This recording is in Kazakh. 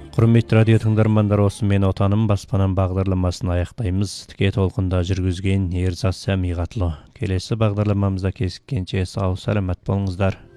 Құрметті радио тыңдармандар, осы Мен отаным баспанам бағдарламасын аяқтаймыз. Тіке толқында жүргізген Ерзат Сәмиғатлы. Келесі бағдарламамызда кезіккенше сау саламат болыңыздар.